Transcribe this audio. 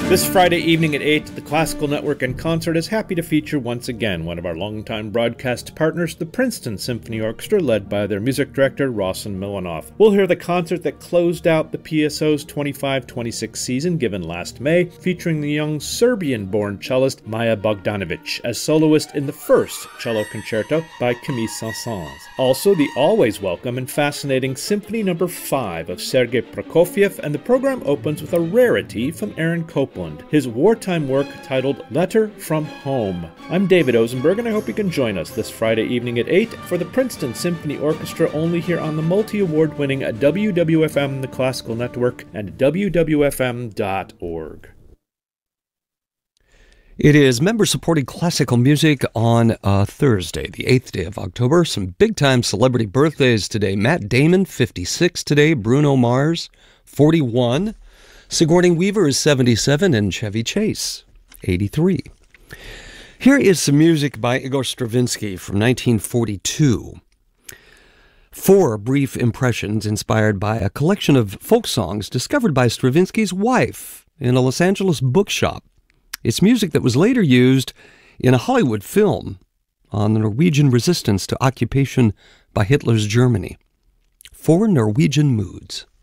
This Friday evening at 8, the Classical Network and Concert is happy to feature once again one of our longtime broadcast partners, the Princeton Symphony Orchestra, led by their music director, Rossen Milanov. We'll hear the concert that closed out the PSO's 25-26 season given last May, featuring the young Serbian-born cellist Maja Bogdanovic as soloist in the first cello concerto by Camille Saint-Saëns. Also, the always welcome and fascinating Symphony No. 5 of Sergei Prokofiev, and the program opens with a rarity from Aaron Copland, his wartime work titled Letter from Home. I'm David Osenberg, and I hope you can join us this Friday evening at 8 for the Princeton Symphony Orchestra, only here on the multi-award-winning WWFM, the Classical Network, and WWFM.org. It is member-supported classical music on Thursday, the 8th day of October. Some big-time celebrity birthdays today. Matt Damon, 56 today. Bruno Mars, 41. Sigourney Weaver is 77, and Chevy Chase, 83. Here is some music by Igor Stravinsky from 1942. 4 brief impressions inspired by a collection of folk songs discovered by Stravinsky's wife in a Los Angeles bookshop. It's music that was later used in a Hollywood film on the Norwegian resistance to occupation by Hitler's Germany. 4 Norwegian moods.